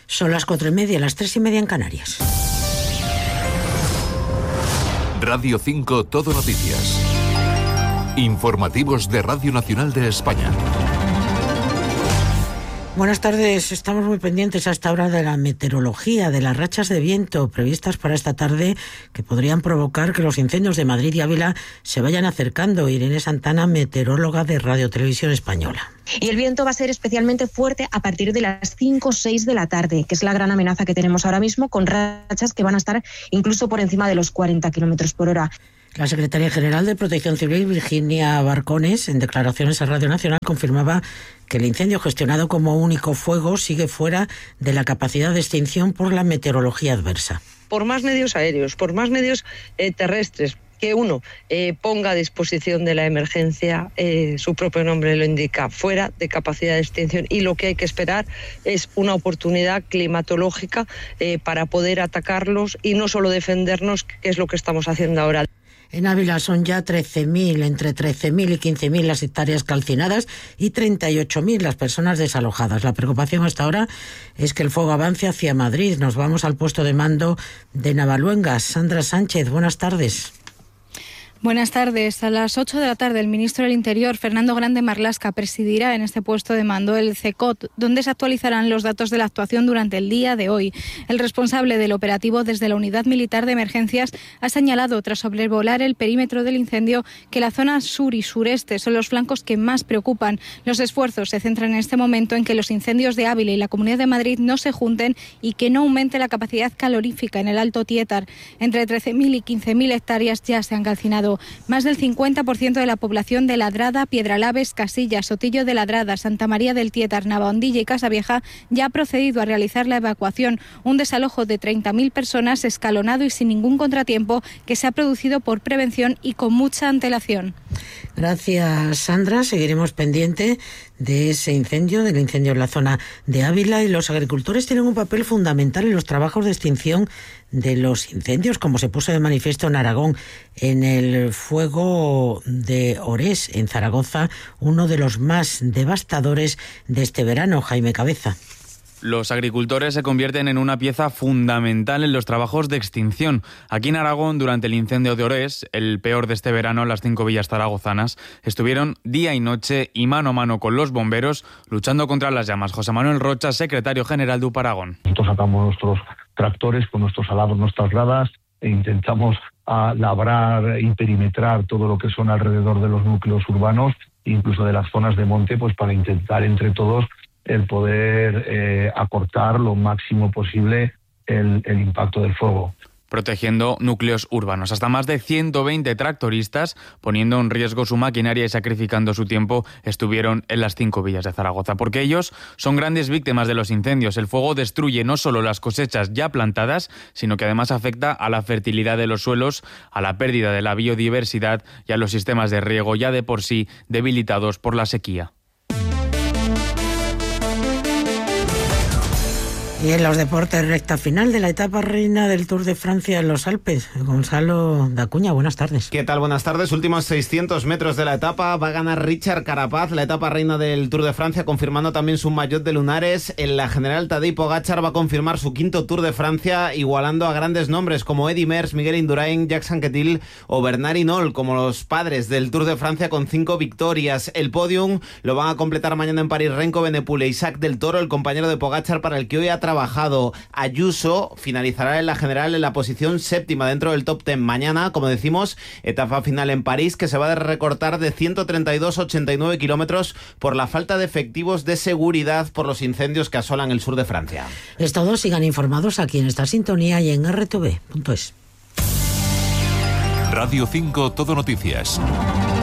Son las 4:30, las 3:30 en Canarias. Radio 5 Todo Noticias. Informativos de Radio Nacional de España. Buenas tardes, estamos muy pendientes a esta hora de la meteorología, de las rachas de viento previstas para esta tarde que podrían provocar que los incendios de Madrid y Ávila se vayan acercando. Irene Santana, meteoróloga de Radio Televisión Española. Y el viento va a ser especialmente fuerte a partir de las 5 o 6 de la tarde, que es la gran amenaza que tenemos ahora mismo, con rachas que van a estar incluso por encima de los 40 kilómetros por hora. La secretaria general de Protección Civil, Virginia Barcones, en declaraciones a Radio Nacional, confirmaba que el incendio gestionado como único fuego sigue fuera de la capacidad de extinción por la meteorología adversa. Por más medios aéreos, por más medios terrestres, que uno ponga a disposición de la emergencia, su propio nombre lo indica, fuera de capacidad de extinción, y lo que hay que esperar es una oportunidad climatológica para poder atacarlos y no solo defendernos, que es lo que estamos haciendo ahora. En Ávila son ya 13.000, entre 13.000 y 15.000 las hectáreas calcinadas y 38.000 las personas desalojadas. La preocupación hasta ahora es que el fuego avance hacia Madrid. Nos vamos al puesto de mando de Navaluengas. Sandra Sánchez, buenas tardes. Buenas tardes. A las 8 de la tarde, el ministro del Interior, Fernando Grande Marlaska, presidirá en este puesto de mando el CECOT, donde se actualizarán los datos de la actuación durante el día de hoy. El responsable del operativo desde la Unidad Militar de Emergencias ha señalado, tras sobrevolar el perímetro del incendio, que la zona sur y sureste son los flancos que más preocupan. Los esfuerzos se centran en este momento en que los incendios de Ávila y la Comunidad de Madrid no se junten y que no aumente la capacidad calorífica en el Alto Tietar. Entre 13.000 y 15.000 hectáreas ya se han calcinado. Más del 50% de la población de Ladrada, Piedralaves, Casillas, Sotillo de Ladrada, Santa María del Tietar, Navahondilla y Casavieja ya ha procedido a realizar la evacuación. Un desalojo de 30.000 personas escalonado y sin ningún contratiempo que se ha producido por prevención y con mucha antelación. Gracias, Sandra. Seguiremos pendiente de ese incendio, del incendio en la zona de Ávila, y los agricultores tienen un papel fundamental en los trabajos de extinción de los incendios, como se puso de manifiesto en Aragón, en el fuego de Orés, en Zaragoza, uno de los más devastadores de este verano. Jaime Cabeza. Los agricultores se convierten en una pieza fundamental en los trabajos de extinción. Aquí en Aragón, durante el incendio de Orés, el peor de este verano, las 5 villas zaragozanas estuvieron día y noche y mano a mano con los bomberos luchando contra las llamas. José Manuel Rocha, secretario general de UPAragón. Nosotros sacamos nuestros tractores con nuestros alados, nuestras gradas, e intentamos labrar y perimetrar todo lo que son alrededor de los núcleos urbanos, incluso de las zonas de monte, pues para intentar entre todos el poder acortar lo máximo posible el impacto del fuego. Protegiendo núcleos urbanos. Hasta más de 120 tractoristas, poniendo en riesgo su maquinaria y sacrificando su tiempo, estuvieron en las 5 villas de Zaragoza. Porque ellos son grandes víctimas de los incendios. El fuego destruye no solo las cosechas ya plantadas, sino que además afecta a la fertilidad de los suelos, a la pérdida de la biodiversidad y a los sistemas de riego ya de por sí debilitados por la sequía. Y en los deportes, recta final de la etapa reina del Tour de Francia en los Alpes. Gonzalo Dacuña, buenas tardes. ¿Qué tal? Buenas tardes. Últimos 600 metros de la etapa. Va a ganar Richard Carapaz, la etapa reina del Tour de Francia, confirmando también su maillot de lunares. En la general, Tadej Pogačar va a confirmar su 5º Tour de Francia, igualando a grandes nombres como Eddy Merckx, Miguel Indurain, Jacques Anquetil o Bernard Hinault, como los padres del Tour de Francia, con 5 victorias. El podium lo van a completar mañana en París Renko Benepul e Isaac del Toro, el compañero de Pogačar, para el que hoy ha trabajado. Ayuso finalizará en la general en la posición 7ª dentro del top 10. Mañana, como decimos, etapa final en París, que se va a recortar de 132 a 89 kilómetros por la falta de efectivos de seguridad por los incendios que asolan el sur de Francia. Todos sigan informados aquí en esta sintonía y en rtv.es. Radio 5 Todo Noticias.